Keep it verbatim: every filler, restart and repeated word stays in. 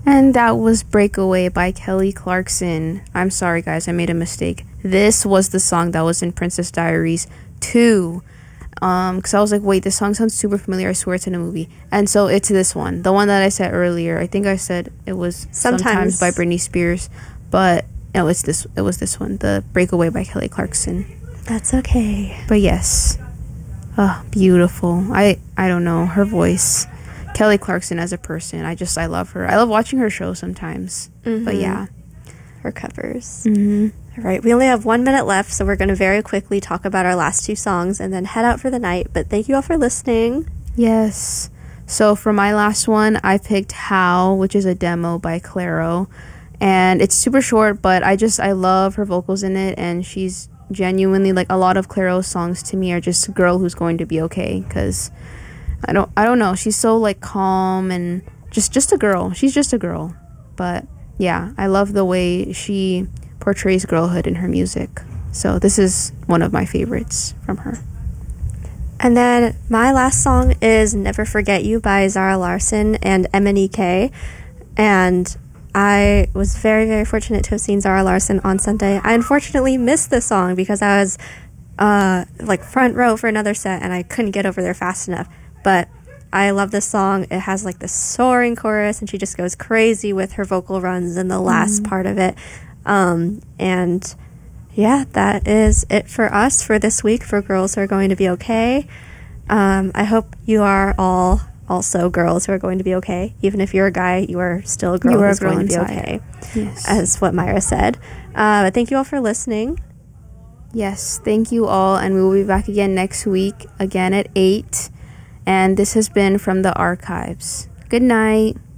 And that was Breakaway by Kelly Clarkson. I'm sorry, guys, I made a mistake. This was the song that was in Princess Diaries two. Um, because I was like, wait, this song sounds super familiar. I swear it's in a movie. And so it's this one. The one that I said earlier. I think I said it was Sometimes, Sometimes by Britney Spears. But no, it's this, it was this one. The Breakaway by Kelly Clarkson. That's okay. But yes. Oh, beautiful. I, I don't know. Her voice. Kelly Clarkson as a person, I just I love her. I love watching her show sometimes. Mm-hmm. But yeah, her covers. Mm-hmm. All right, we only have one minute left, so we're going to very quickly talk about our last two songs and then head out for the night. But thank you all for listening. Yes. So for my last one, I picked How, which is a demo by Clairo, and it's super short, but I just I love her vocals in it, and she's genuinely like a lot of Clairo's songs to me are just a girl who's going to be okay, because I don't I don't know. She's so like calm and just just a girl. She's just a girl. But yeah, I love the way she portrays girlhood in her music. So this is one of my favorites from her. And then my last song is Never Forget You by Zara Larsson and M N E K. And I was very, very fortunate to have seen Zara Larsson on Sunday. I unfortunately missed this song because I was uh, like front row for another set and I couldn't get over there fast enough. But I love this song. It has like this soaring chorus and she just goes crazy with her vocal runs in the last mm. part of it. Um, and yeah, that is it for us for this week for Girls Who Are Going to Be Okay. Um, I hope you are all also girls who are going to be okay. Even if you're a guy, you are still a girl who's going to be okay. Yes. As what Myra said. Uh, but thank you all for listening. Yes, thank you all. And we will be back again next week, again at eight. And this has been From the Archives. Good night.